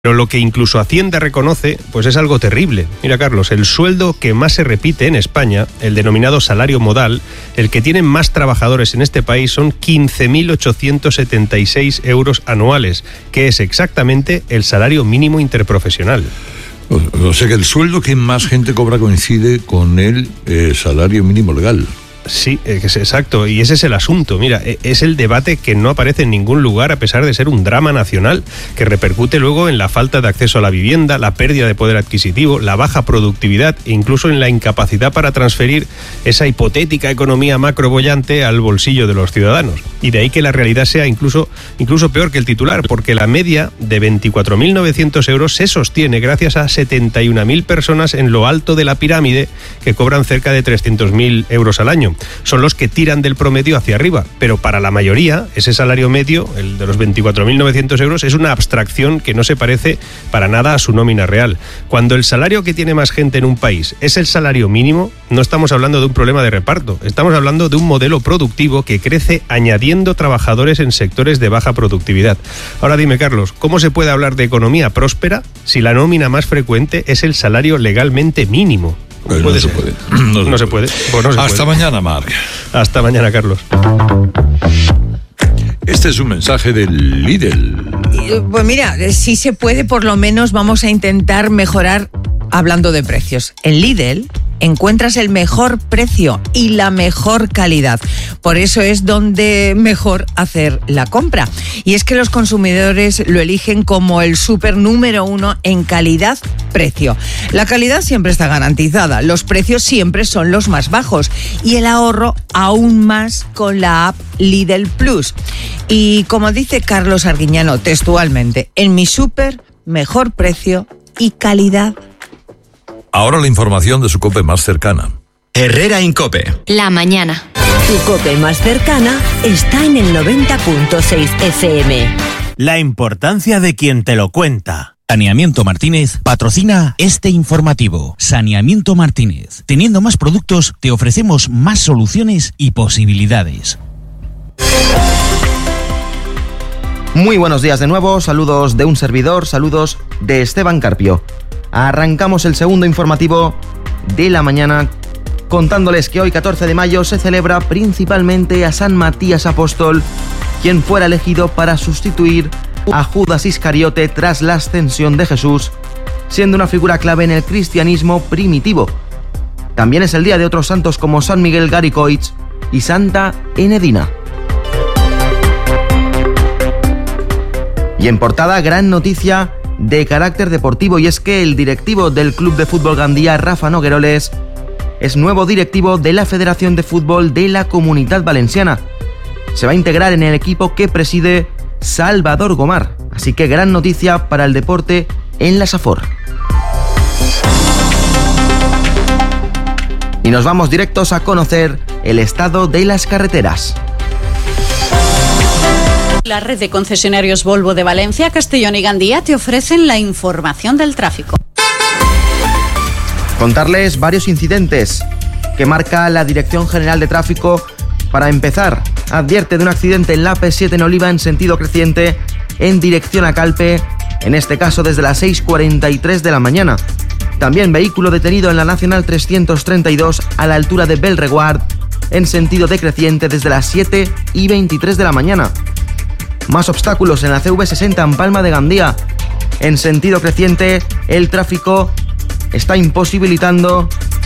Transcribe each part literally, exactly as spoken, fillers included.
Pero lo que incluso Hacienda reconoce, pues es algo terrible. Mira, Carlos, el sueldo que más se repite en España, el denominado salario modal, el que tienen más trabajadores en este país, son quince mil ochocientos setenta y seis euros anuales, que es exactamente el salario mínimo interprofesional. O, o sea que el sueldo que más gente cobra coincide con el eh, salario mínimo legal. Sí, es exacto, y ese es el asunto. Mira, es el debate que no aparece en ningún lugar a pesar de ser un drama nacional, que repercute luego en la falta de acceso a la vivienda, la pérdida de poder adquisitivo, la baja productividad e incluso en la incapacidad para transferir esa hipotética economía macrobollante al bolsillo de los ciudadanos. Y de ahí que la realidad sea incluso, incluso peor que el titular, porque la media de veinticuatro mil novecientos euros se sostiene gracias a setenta y una mil personas en lo alto de la pirámide que cobran cerca de trescientos mil euros al año. Son los que tiran del promedio hacia arriba, pero para la mayoría ese salario medio, el de los veinticuatro mil novecientos euros, es una abstracción que no se parece para nada a su nómina real. Cuando el salario que tiene más gente en un país es el salario mínimo, no estamos hablando de un problema de reparto, estamos hablando de un modelo productivo que crece añadiendo trabajadores en sectores de baja productividad. Ahora dime, Carlos, ¿cómo se puede hablar de economía próspera si la nómina más frecuente es el salario legalmente mínimo? Pues no, se puede. No, no se puede. Pues no se Hasta puede. mañana, Marc. Hasta mañana, Carlos. Este es un mensaje del Lidl. Pues mira, si se puede, por lo menos vamos a intentar mejorar hablando de precios. En Lidl encuentras el mejor precio y la mejor calidad. Por eso es donde mejor hacer la compra. Y es que los consumidores lo eligen como el súper número uno en calidad-precio. La calidad siempre está garantizada, los precios siempre son los más bajos y el ahorro aún más con la app Lidl Plus. Y como dice Carlos Arguiñano textualmente, en mi súper, mejor precio y calidad. Ahora la información de su COPE más cercana. Herrera Incope. La mañana. Tu COPE más cercana está en el noventa punto seis F M. La importancia de quien te lo cuenta. Saneamiento Martínez patrocina este informativo. Saneamiento Martínez. Teniendo más productos, te ofrecemos más soluciones y posibilidades. Muy buenos días de nuevo, saludos de un servidor, saludos de Esteban Carpio. Arrancamos el segundo informativo de la mañana contándoles que hoy, catorce de mayo, se celebra principalmente a San Matías Apóstol, quien fuera elegido para sustituir a Judas Iscariote tras la ascensión de Jesús, siendo una figura clave en el cristianismo primitivo. También es el día de otros santos como San Miguel Garicoich y Santa Enedina. Y en portada, gran noticia de carácter deportivo, y es que el directivo del Club de Fútbol Gandía, Rafa Nogueroles, es nuevo directivo de la Federación de Fútbol de la Comunitat Valenciana. Se va a integrar en el equipo que preside Salvador Gomar, así que gran noticia para el deporte en la Safor. Y nos vamos directos a conocer el estado de las carreteras. La red de concesionarios Volvo de Valencia, Castellón y Gandía te ofrecen la información del tráfico. Contarles varios incidentes que marca la Dirección General de Tráfico. Para empezar, advierte de un accidente en la P siete en Oliva en sentido creciente en dirección a Calpe, en este caso desde las seis cuarenta y tres de la mañana. También vehículo detenido en la Nacional trescientos treinta y dos a la altura de Belreguard en sentido decreciente desde las siete y veintitrés de la mañana. Más obstáculos en la C V sesenta en Palma de Gandía. En sentido creciente, el tráfico está imposibilitando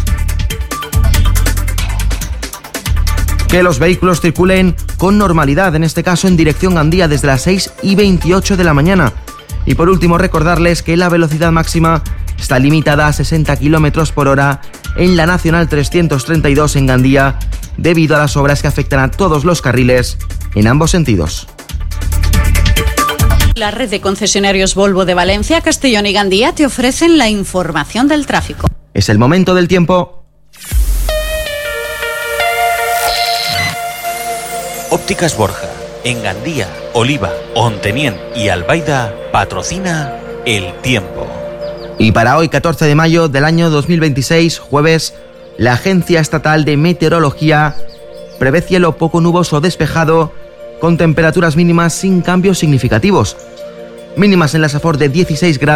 que los vehículos circulen con normalidad, en este caso en dirección Gandía desde las seis y veintiocho de la mañana. Y por último, recordarles que la velocidad máxima está limitada a sesenta kilómetros por hora en la Nacional trescientos treinta y dos en Gandía, debido a las obras que afectan a todos los carriles en ambos sentidos. La red de concesionarios Volvo de Valencia, Castellón y Gandía te ofrecen la información del tráfico. Es el momento del tiempo. Ópticas Borja, en Gandía, Oliva, Ontenien y Albaida, patrocina el tiempo. Y para hoy, catorce de mayo del año dos mil veintiséis, jueves, la Agencia Estatal de Meteorología prevé cielo poco nuboso despejado, con temperaturas mínimas sin cambios significativos. mínimas en la Safor de dieciséis grados.